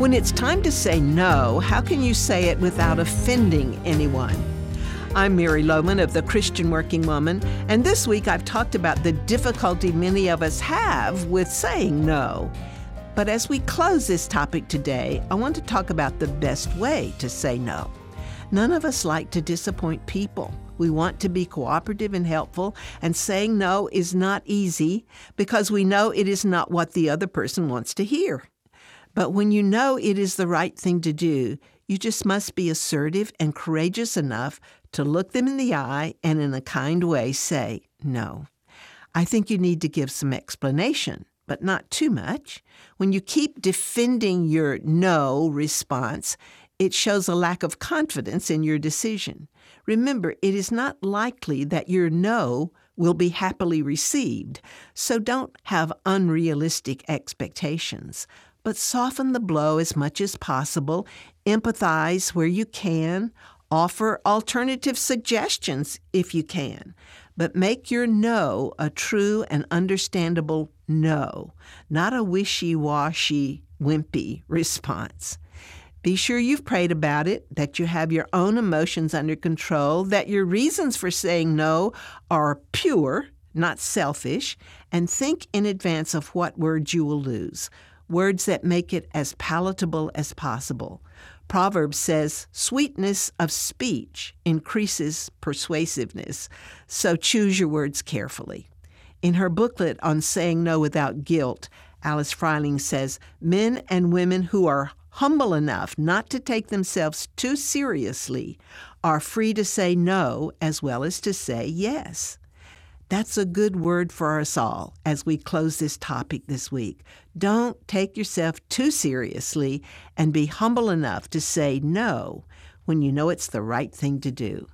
When it's time to say no, how can you say it without offending anyone? I'm Mary Lohman of The Christian Working Woman, and this week I've talked about the difficulty many of us have with saying no. But as we close this topic today, I want to talk about the best way to say no. None of us like to disappoint people. We want to be cooperative and helpful, and saying no is not easy because we know it is not what the other person wants to hear. But when you know it is the right thing to do, you just must be assertive and courageous enough to look them in the eye and in a kind way say no. I think you need to give some explanation, but not too much. When you keep defending your no response, it shows a lack of confidence in your decision. Remember, it is not likely that your no will be happily received, so don't have unrealistic expectations. But soften the blow as much as possible, empathize where you can, offer alternative suggestions if you can. But make your no a true and understandable no, not a wishy-washy, wimpy response. Be sure you've prayed about it, that you have your own emotions under control, that your reasons for saying no are pure, not selfish, and think in advance of what words you will lose. Words that make it as palatable as possible. Proverbs says, sweetness of speech increases persuasiveness, so choose your words carefully. In her booklet on saying no without guilt, Alice Freiling says, men and women who are humble enough not to take themselves too seriously are free to say no as well as to say yes. That's a good word for us all as we close this topic this week. Don't take yourself too seriously and be humble enough to say no when you know it's the right thing to do.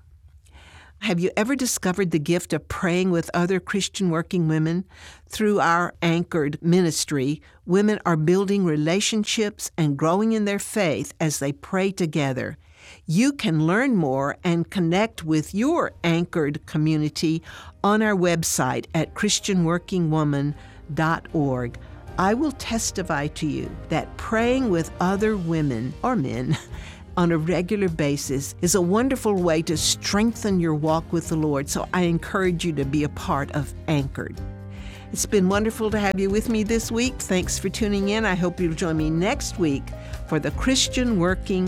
Have you ever discovered the gift of praying with other Christian working women? Through our Anchored ministry, women are building relationships and growing in their faith as they pray together. You can learn more and connect with your Anchored community on our website at christianworkingwoman.org. I will testify to you that praying with other women or men on a regular basis is a wonderful way to strengthen your walk with the Lord, so I encourage you to be a part of Anchored. It's been wonderful to have you with me this week. Thanks for tuning in. I hope you'll join me next week for the Christian Working